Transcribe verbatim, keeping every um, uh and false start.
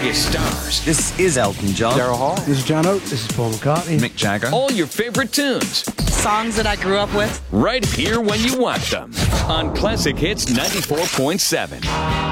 biggest stars. This is Elton John. Daryl Hall. This is John Oates. This is Paul McCartney. Mick Jagger. All your favorite tunes. Songs that I grew up with. Right here when you want them. On Classic Hits ninety-four point seven.